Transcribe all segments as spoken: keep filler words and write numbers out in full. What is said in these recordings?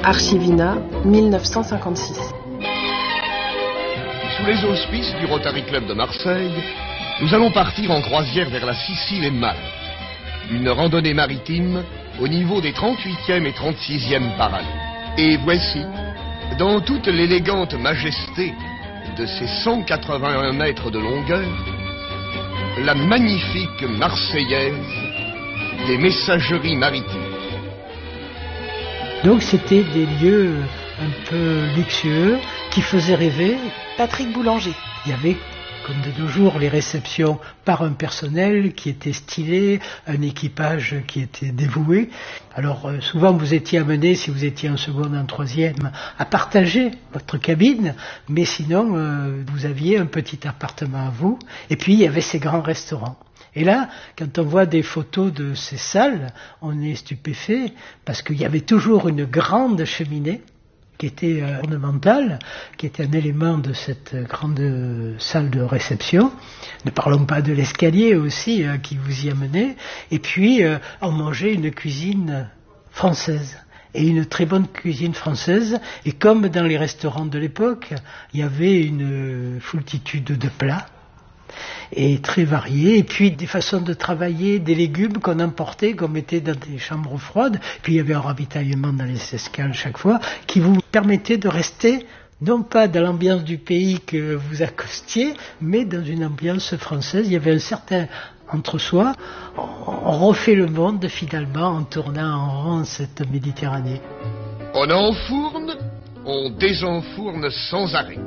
Archivina, mille neuf cent cinquante-six. Sous les auspices du Rotary Club de Marseille, nous allons partir en croisière vers la Sicile et Malte. Une randonnée maritime au niveau des trente-huitième et trente-sixième parallèles. Et voici, dans toute l'élégante majesté de ces cent quatre-vingt-un mètres de longueur, la magnifique Marseillaise des messageries maritimes. Donc c'était des lieux un peu luxueux qui faisaient rêver. Patrick Boulanger. Il y avait, comme de nos jours, les réceptions par un personnel qui était stylé, un équipage qui était dévoué. Alors euh, souvent vous étiez amené, si vous étiez en seconde, en troisième, à partager votre cabine, mais sinon euh, vous aviez un petit appartement à vous, et puis il y avait ces grands restaurants. Et là, quand on voit des photos de ces salles, on est stupéfait, parce qu'il y avait toujours une grande cheminée, qui était euh, ornementale, qui était un élément de cette grande euh, salle de réception. Ne parlons pas de l'escalier aussi euh, qui vous y amenait. Et puis, euh, on mangeait une cuisine française. Et une très bonne cuisine française. Et comme dans les restaurants de l'époque, il y avait une foultitude de plats. Et très variés, et puis des façons de travailler, des légumes qu'on emportait, qu'on mettait dans des chambres froides, puis il y avait un ravitaillement dans les escales chaque fois, qui vous permettait de rester, non pas dans l'ambiance du pays que vous accostiez, mais dans une ambiance française. Il y avait un certain entre-soi. On refait le monde finalement en tournant en rond cette Méditerranée. On enfourne, on désenfourne sans arrêt.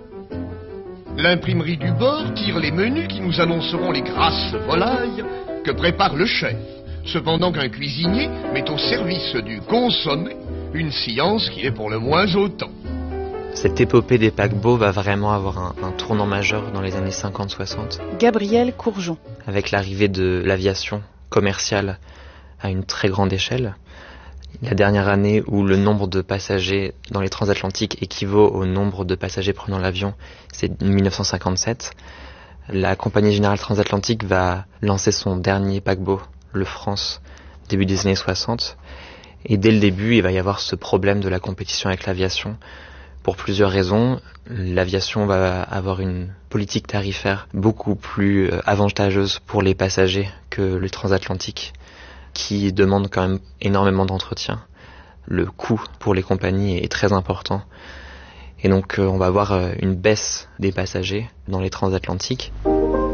L'imprimerie du bord tire les menus qui nous annonceront les grasses volailles que prépare le chef, cependant qu'un cuisinier met au service du consommé une science qui est pour le moins au temps. Cette épopée des paquebots va vraiment avoir un, un tournant majeur dans les années cinquante soixante. Gabriel Courgeon. Avec l'arrivée de l'aviation commerciale à une très grande échelle. La dernière année où le nombre de passagers dans les transatlantiques équivaut au nombre de passagers prenant l'avion, c'est mille neuf cent cinquante-sept. La Compagnie Générale Transatlantique va lancer son dernier paquebot, le France, début des années soixante. Et dès le début, il va y avoir ce problème de la compétition avec l'aviation. Pour plusieurs raisons, l'aviation va avoir une politique tarifaire beaucoup plus avantageuse pour les passagers que le transatlantique, qui demande quand même énormément d'entretien. Le coût pour les compagnies est très important. Et donc euh, on va avoir euh, une baisse des passagers dans les transatlantiques.